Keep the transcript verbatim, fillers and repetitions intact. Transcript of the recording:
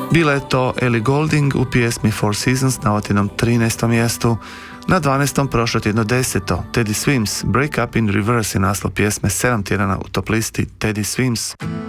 Bila je to Ellie Goulding u pjesmi Four Seasons na otinom trinaestom mjestu. Na dvanaestom prošlo tjedno deseto, Teddy Swims, Break Up in Reverse je naslov pjesme sedam tjedana u top listi Teddy Swims.